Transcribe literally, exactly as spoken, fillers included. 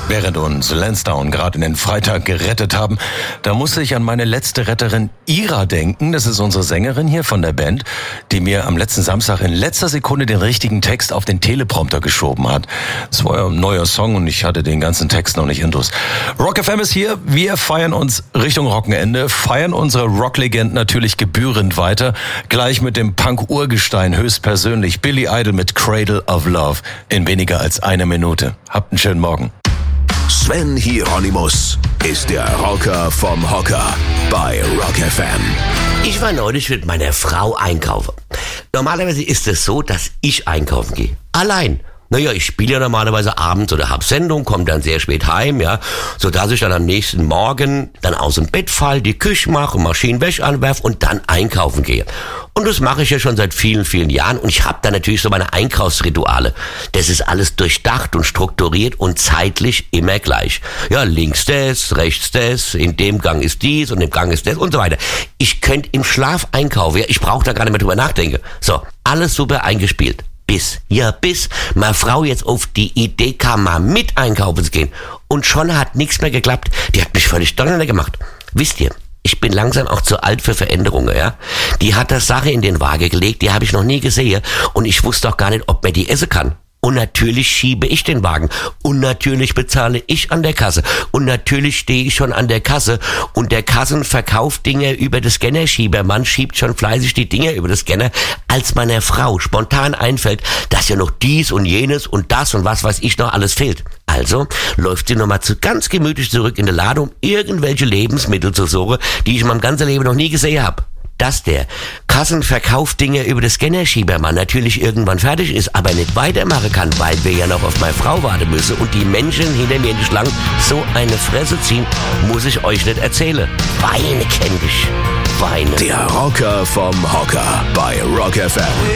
Während uns Lansdowne gerade in den Freitag gerettet haben, da musste ich an meine letzte Retterin Ira denken. Das ist unsere Sängerin hier von der Band, die mir am letzten Samstag in letzter Sekunde den richtigen Text auf den Teleprompter geschoben hat. Es war ja ein neuer Song und ich hatte den ganzen Text noch nicht intus. Rock F M ist hier. Wir feiern uns Richtung Rockenende, feiern unsere Rocklegenden natürlich gebührend weiter. Gleich mit dem Punk-Urgestein höchstpersönlich Billy Idol mit Cradle of Love in weniger als einer Minute. Habt einen schönen Morgen. Sven Hieronymus ist der Rocker vom Hocker bei Rock F M. Ich war neulich mit meiner Frau einkaufen. Normalerweise ist es so, dass ich einkaufen gehe. Allein. Naja, ich spiele ja normalerweise abends oder hab Sendung, komme dann sehr spät heim, ja, so dass ich dann am nächsten Morgen dann aus dem Bett fall, die Küche mache, Maschinenwäsche anwerfe und dann einkaufen gehe. Und das mache ich ja schon seit vielen, vielen Jahren und ich habe da natürlich so meine Einkaufsrituale. Das ist alles durchdacht und strukturiert und zeitlich immer gleich. Ja, links das, rechts das, in dem Gang ist dies und im Gang ist das und so weiter. Ich könnte im Schlaf einkaufen, ja, ich brauche da gar nicht mehr drüber nachdenken. So, alles super eingespielt. Bis, ja bis, meine Frau jetzt auf die Idee kam, mal mit einkaufen zu gehen. Und schon hat nichts mehr geklappt. Die hat mich völlig donnernd gemacht. Wisst ihr, ich bin langsam auch zu alt für Veränderungen, ja. Die hat das Sache in den Waage gelegt, die habe ich noch nie gesehen. Und ich wusste auch gar nicht, ob man die essen kann. Und natürlich schiebe ich den Wagen. Und natürlich bezahle ich an der Kasse. Und natürlich stehe ich schon an der Kasse. Und der Kassen verkauft Dinge über das Scannerschiebermann, schiebt schon fleißig die Dinge über das Scanner, als meiner Frau spontan einfällt, dass ja noch dies und jenes und das und was weiß ich noch alles fehlt. Also läuft sie nochmal zu, ganz gemütlich zurück in die Lade, um irgendwelche Lebensmittel zu suchen, die ich in meinem ganzen Leben noch nie gesehen habe. Dass der Kassenverkaufdinger über das Scannerschiebermann natürlich irgendwann fertig ist, aber nicht weitermachen kann, weil wir ja noch auf meine Frau warten müssen und die Menschen hinter mir in die Schlange so eine Fresse ziehen, muss ich euch nicht erzählen. Weine kenn ich. Weine. Der Rocker vom Hocker bei Rock F M.